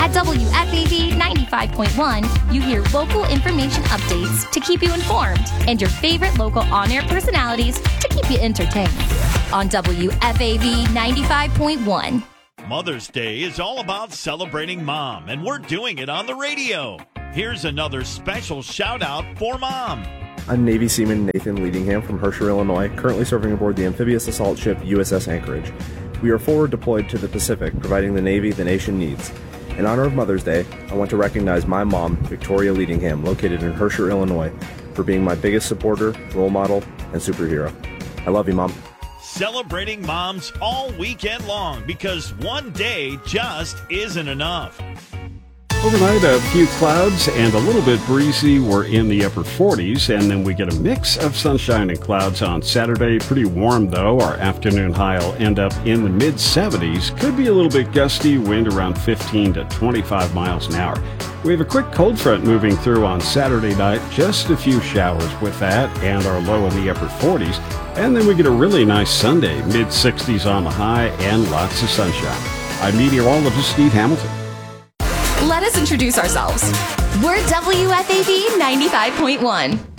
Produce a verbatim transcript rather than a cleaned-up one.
At W F A V ninety-five point one, you hear local information updates to keep you informed and your favorite local on-air personalities to keep you entertained. On W F A V ninety-five point one. Mother's Day is all about celebrating Mom, and we're doing it on the radio. Here's another special shout-out for Mom. I'm Navy Seaman Nathan Leadingham from Herscher, Illinois, currently serving aboard the amphibious assault ship U S S Anchorage. We are forward deployed to the Pacific, providing the Navy the nation needs. In honor of Mother's Day, I want to recognize my mom, Victoria Leadingham, located in Herscher, Illinois, for being my biggest supporter, role model, and superhero. I love you, Mom. Celebrating moms all weekend long because one day just isn't enough. Overnight, a few clouds and a little bit breezy. We're in the upper forties, and then we get a mix of sunshine and clouds on Saturday. Pretty warm, though. Our afternoon high will end up in the mid seventies. Could be a little bit gusty, wind around fifteen to twenty-five miles an hour. We have a quick cold front moving through on Saturday night. Just a few showers with that, and our low in the upper forties. And then we get a really nice Sunday, mid sixties on the high, and lots of sunshine. I'm meteorologist Steve Hamilton. Let us introduce ourselves. We're W F A V ninety-five point one.